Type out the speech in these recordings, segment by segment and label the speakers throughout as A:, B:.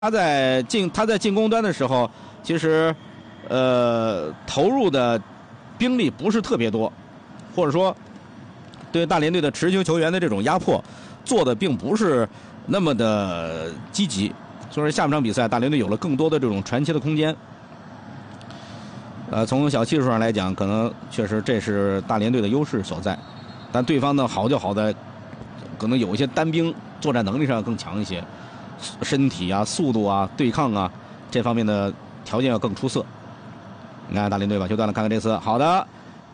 A: 他在进攻端的时候，其实投入的兵力不是特别多，或者说对大连队的持球球员的这种压迫做的并不是那么的积极，所以说下半场比赛大连队有了更多的这种传切的空间。从小技术上来讲，可能确实这是大连队的优势所在，但对方呢好就好在可能有一些单兵作战能力上更强一些。身体啊、速度啊、对抗啊这方面的条件要更出色。你看大连队把球断了，看看这次好的，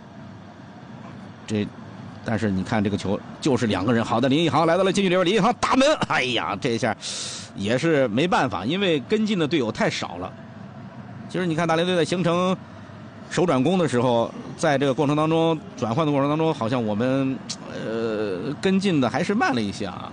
A: 但是你看这个球就是两个人，好的，林奕航来到了禁区里边，林奕航打门，哎呀，这下也是没办法，因为跟进的队友太少了。其实你看大连队在形成手转攻的时候，在这个过程当中转换的过程当中，好像我们跟进的还是慢了一些啊。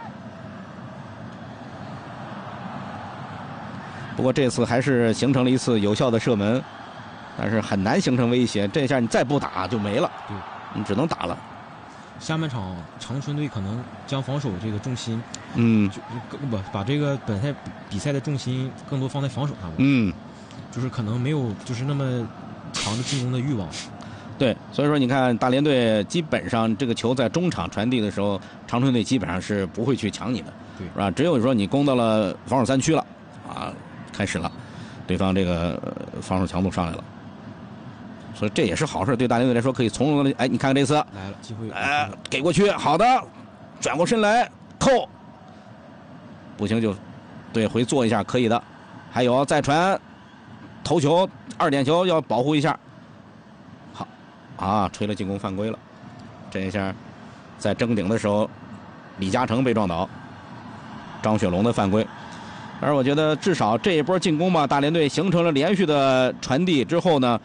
A: 不过这次还是形成了一次有效的射门，但是很难形成威胁。这下你再不打就没了，
B: 对，
A: 你只能打了。
B: 下半场长春队可能将防守这个重心，把这个本赛比赛的重心更多放在防守上面，就是可能没有就是那么强的进攻的欲望。
A: 对，所以说你看大连队基本上这个球在中场传递的时候，长春队基本上是不会去抢你的，
B: 对，
A: 是吧？只有说你攻到了防守3区了啊。开始了，对方这个防守强度上来了，所以这也是好事，对大连队来说可以从容的。哎，你看看这次
B: 来了机会，
A: 给过去，好的，转过身来扣，不行就对回做一下，可以的。还有再传头球2点球要保护一下，好啊，吹了进攻犯规了。这一下在争顶的时候，李嘉诚被撞倒，张雪龙的犯规。而我觉得至少这一波进攻吧，大连队形成了连续的传递之后呢，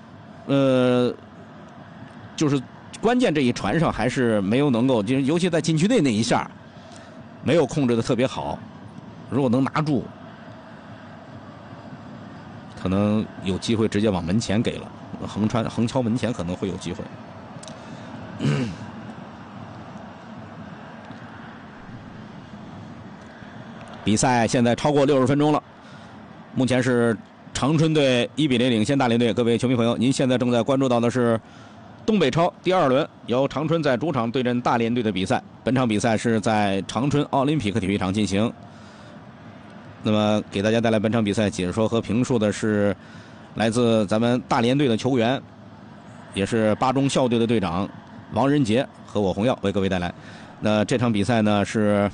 A: 就是关键这一传上还是没有能够，尤其在禁区内那一下，没有控制的特别好。如果能拿住，可能有机会直接往门前给了，横敲门前可能会有机会。比赛现在超过60分钟了，目前是长春队1比0领先大连队。各位球迷朋友，您现在正在关注到的是东北超第2轮由长春在主场对阵大连队的比赛。本场比赛是在长春奥林匹克体育场进行。那么给大家带来本场比赛解说和评述的是来自咱们大连队的球员，也是8中校队的队长王仁杰和我洪耀为各位带来。那这场比赛呢是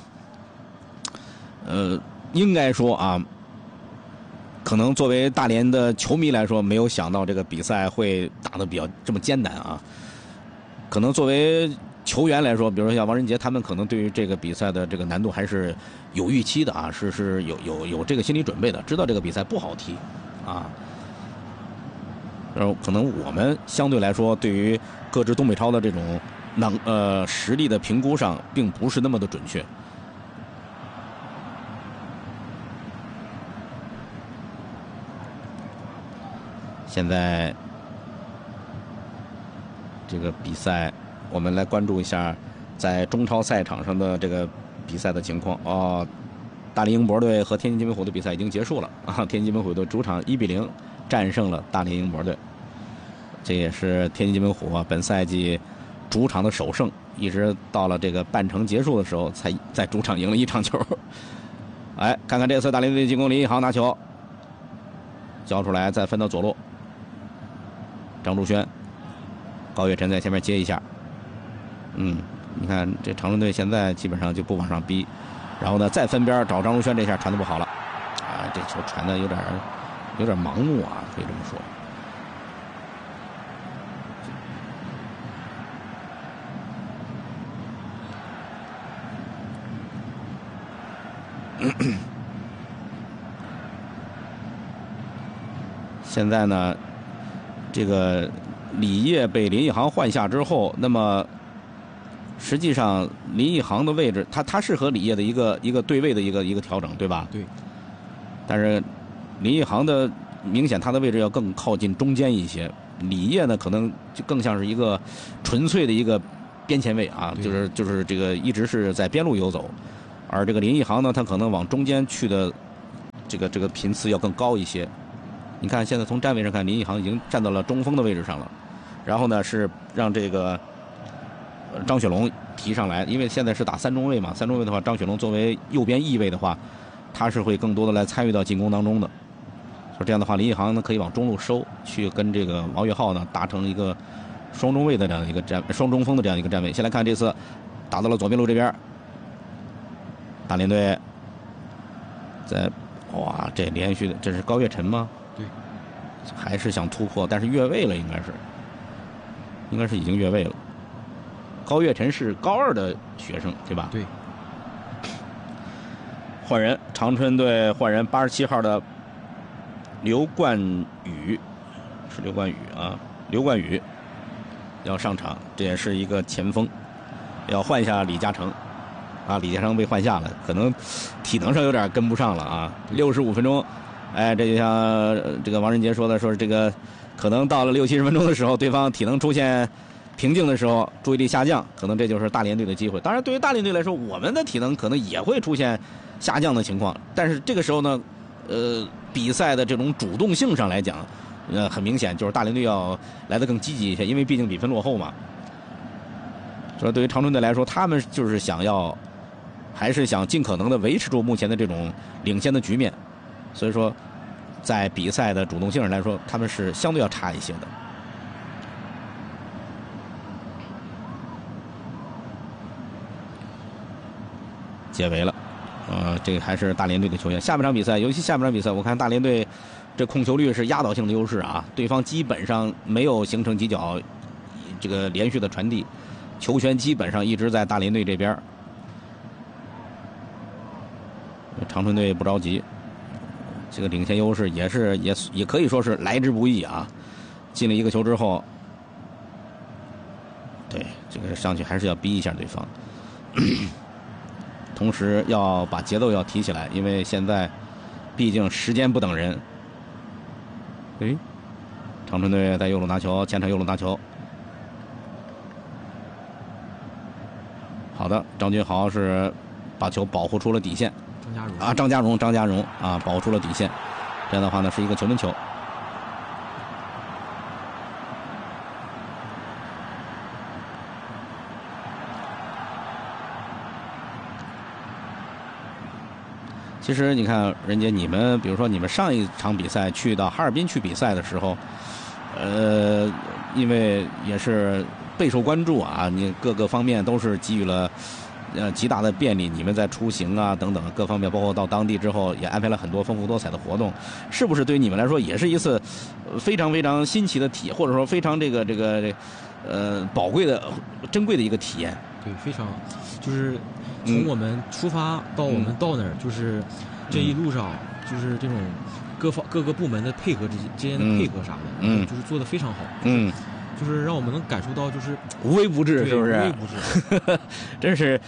A: 应该说啊，可能作为大连的球迷来说，没有想到这个比赛会打得比较这么艰难啊。可能作为球员来说，比如说像王仁杰，他们可能对于这个比赛的这个难度还是有预期的啊，是有这个心理准备的，知道这个比赛不好踢啊。然后可能我们相对来说，对于各支东北超的这种实力的评估上，并不是那么的准确。现在这个比赛，我们来关注一下在中超赛场上的这个比赛的情况哦。大连鹰博队和天津津门虎的比赛已经结束了啊，天津津门虎队主场1比0战胜了大连鹰博队，这也是天津津门虎本赛季主场的首胜，一直到了这个半程结束的时候才在主场赢了1场球。哎，看看这次大连队进攻，林奕航拿球交出来，再分到左路。张竹轩、高岳辰在前面接一下，你看这长春队现在基本上就不往上逼，然后呢再分边找张竹轩，这下传的不好了，啊，这球传的有点盲目啊，可以这么说。现在呢，这个李烨被林奕航换下之后，那么实际上林奕航的位置，他是和李烨的一个对位的一个调整，对吧？
B: 对。
A: 但是林奕航的明显他的位置要更靠近中间一些，李烨呢可能就更像是一个纯粹的一个边前卫啊，就是这个一直是在边路游走，而这个林奕航呢，他可能往中间去的这个频次要更高一些。你看现在从站位上看，林奕航已经站到了中锋的位置上了，然后呢是让这个张雪龙提上来，因为现在是打3中卫嘛，3中卫的话，张雪龙作为右边翼位的话，他是会更多的来参与到进攻当中的。说这样的话，林奕航呢可以往中路收，去跟这个王岳浩呢达成一个双中卫的这样一个双中锋的这样一个站位。先来看这次打到了左边路这边，大连队在哇，这连续的，这是高岳晨吗？
B: 对，
A: 还是想突破，但是越位了，应该是已经越位了。高岳晨是高2的学生，对吧？
B: 对。
A: 换人，长春队换人，87号的刘冠宇，是刘冠宇啊，刘冠宇要上场，这也是一个前锋，要换一下李嘉诚啊，李嘉诚被换下了，可能体能上有点跟不上了啊。65分钟，哎，这就像这个王仁杰说的，说这个可能到了60-70分钟的时候，对方体能出现瓶颈的时候，注意力下降，可能这就是大连队的机会。当然，对于大连队来说，我们的体能可能也会出现下降的情况，但是这个时候呢，比赛的这种主动性上来讲，很明显就是大连队要来得更积极一些，因为毕竟比分落后嘛。说对于长春队来说，他们就是还是想尽可能的维持住目前的这种领先的局面，所以说，在比赛的主动性上来说，他们是相对要差一些的。解围了，这个还是大连队的球员。下半场比赛，尤其下半场比赛，我看大连队这控球率是压倒性的优势啊，对方基本上没有形成几脚这个连续的传递，球权基本上一直在大连队这边。长春队不着急，这个领先优势也可以说是来之不易啊。进了一个球之后，对这个上去还是要逼一下对方。同时要把节奏要提起来，因为现在毕竟时间不等人。长春队在右路拿球，前场右路拿球。好的，张君豪是把球保护出了底线。张家荣啊，保护出了底线。这样的话呢，是一个球门球。其实你看，人家你们，比如说你们上一场比赛去到哈尔滨去比赛的时候，因为也是备受关注啊，你各个方面都是给予了极大的便利，你们在出行啊等等各方面，包括到当地之后也安排了很多丰富多彩的活动，是不是对于你们来说也是一次非常非常新奇的体验，或者说非常这个宝贵的珍贵的一个体验？
B: 对，非常就是从我们出发到我们到那儿，就是这一路上就是这种各个部门的配合之间的配合啥的，就是做得非常好。就是让我们能感受到，就是
A: 无微不至，是不是？
B: 无微不至，
A: 真是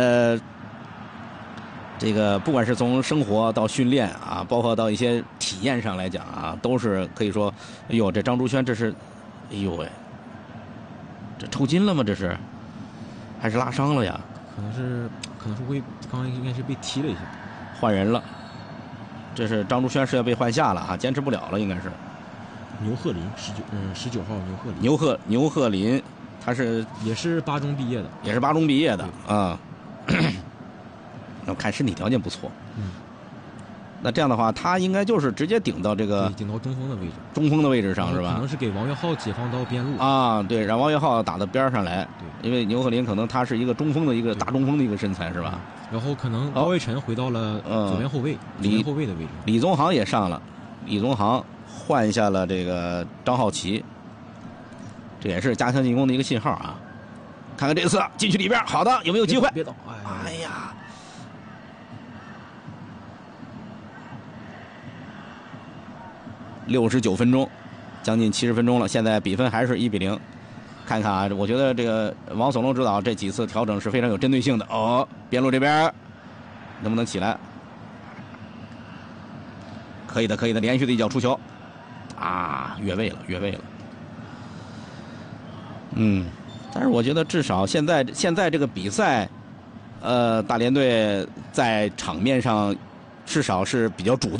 A: 这个不管是从生活到训练啊，包括到一些体验上来讲啊，都是可以说，哎呦，这张竹轩这是，哎呦喂，这抽筋了吗？这是，还是拉伤了呀？
B: 可能是刚刚应该是被踢了一下，
A: 换人了。这是张竹轩是要被换下了啊，坚持不了了，应该是。
B: 牛鹤林19号
A: 牛鹤林，他是
B: 也是8中毕业的，
A: 啊。我看身体条件不错，那这样的话，他应该就是直接顶到中锋的位置上是吧？
B: 可能是给王岳浩解放到边路
A: 啊，对，让王岳浩打到边上来。对，因为牛鹤林可能他是一个中锋的一个大中锋的一个身材是吧？
B: 然后可能高岳晨回到了左边后卫的位置。
A: 李宗航也上了，李宗航换下了这个张浩奇，这也是加强进攻的一个信号啊。看看这次禁区里边，好的，有没有机会？
B: 别倒！
A: 哎呀！69分钟，将近70分钟了，现在比分还是1-0。看看啊，我觉得这个王守龙指导这几次调整是非常有针对性的。哦，边路这边能不能起来？可以的，连续的一脚出球。啊，越位了。但是我觉得至少现在这个比赛，大连队在场面上至少是比较主动。